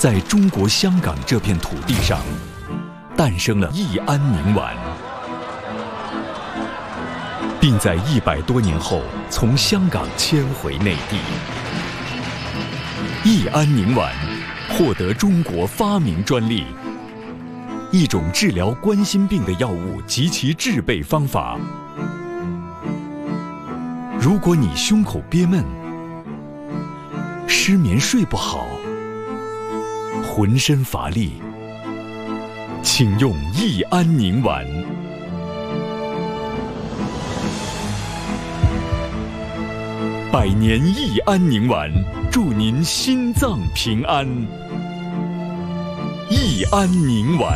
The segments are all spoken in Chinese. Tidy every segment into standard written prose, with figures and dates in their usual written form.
在中国香港这片土地上，诞生了益安宁丸，并在100多年后从香港迁回内地。益安宁丸获得中国发明专利，一种治疗冠心病的药物及其制备方法。如果你胸口憋闷、失眠睡不好、浑身乏力，请用益安宁丸。100年益安宁丸，祝您心脏平安。益安宁丸。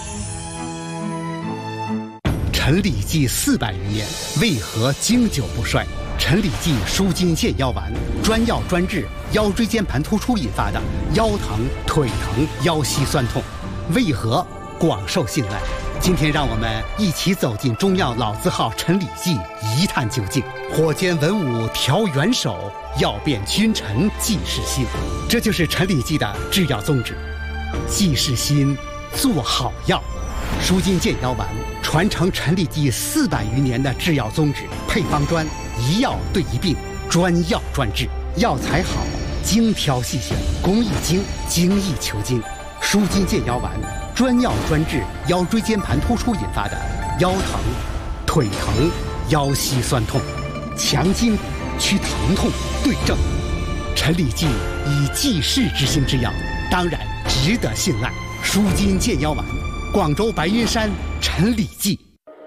陈李济400余年，为何经久不衰？陈李济舒筋健腰丸，专药专治腰椎间盘突出引发的腰疼、腿疼、腰膝酸痛，为何广受信赖？今天让我们一起走进中药老字号陈李济，一探究竟。火煎文武调元首，药变君臣济世心。这就是陈李济的制药宗旨，济世心，做好药。舒筋健腰丸传承陈李济400余年的制药宗旨，配方专，一药对一病，专药专治，药材好，精挑细选，工艺精，精益求精。舒筋健腰丸专药专治腰椎间盘突出引发的腰疼、腿疼、腰膝酸痛，强筋骨，祛疼痛，对症。陈李济以济世之心之药，当然值得信赖。舒筋健腰丸，广州白云山陈李济。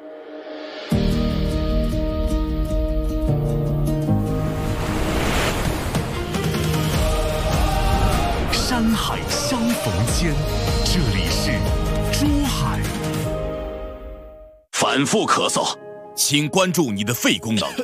山海相逢间，这里是珠海。 反复咳嗽，请关注你的肺功能。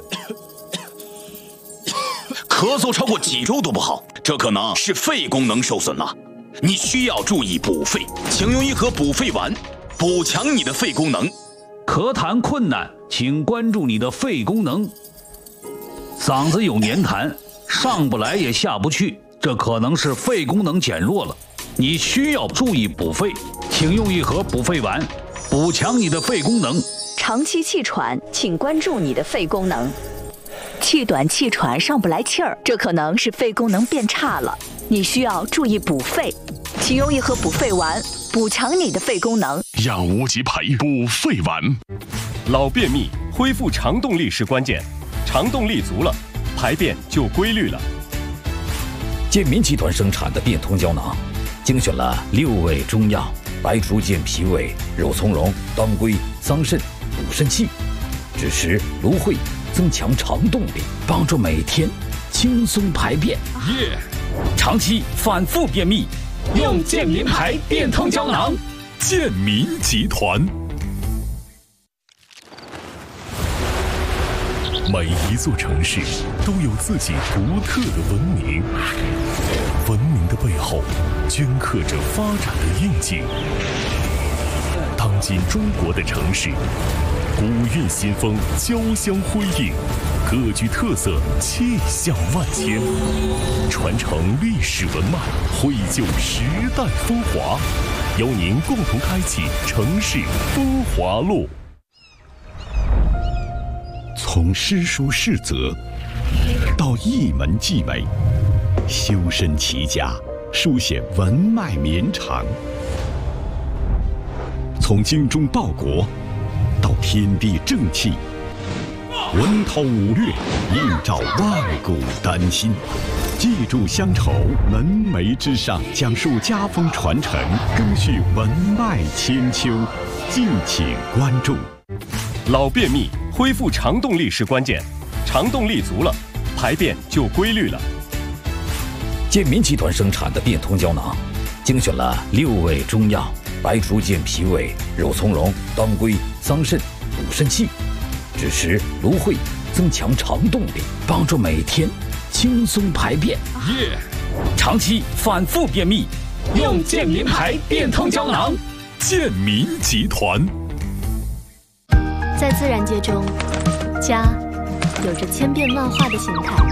咳嗽超过几周都不好，这可能是肺功能受损了。你需要注意补肺，请用一盒补肺丸，补强你的肺功能。 咳痰困难，请关注你的肺功能。嗓子有黏痰，上不来也下不去，这可能是肺功能减弱了，你需要注意补肺，请用一盒补肺丸，补强你的肺功能。 长期气喘，请关注你的肺功能。气短气喘上不来气儿，这可能是肺功能变差了，你需要注意补肺，请用一盒补肺丸，补强你的肺功能。 养无极培补肺丸， 老便秘恢复肠动力是关键，肠动力足了，排便就规律了。 健民集团生产的变通胶囊，精选了6味中药，白术健脾胃、肉苁蓉、当归、桑葚、补肾气，枳实、芦荟，增强肠动力，帮助每天轻松排便。长期反复便秘，用健民牌变通胶囊。 健民集团。每一座城市都有自己独特的文明，文明的背后镌刻着发展的印记。当今中国的城市，古韵新风，交相辉映，各具特色，气象万千，传承历史文脉，绘就时代风华，邀您共同开启城市风华路。从诗书士则到一门技美，修身齐家，书写文脉绵长。从精忠报国到天地正气，文韬武略，映照万古丹心。记住乡愁，门楣之上，讲述家风传承，更续文脉千秋。敬请关注。 老便秘恢复肠动力是关键，肠动力足了，排便就规律了。 健民集团生产的变通胶囊，精选了6味中药，白术健脾胃、肉苁蓉、当归、桑葚，补肾气，枳实、芦荟，增强肠动力，帮助每天轻松排便。长期反复便秘，用健民牌变通胶囊。 健民集团。 在自然界中，家有着千变万化的形态，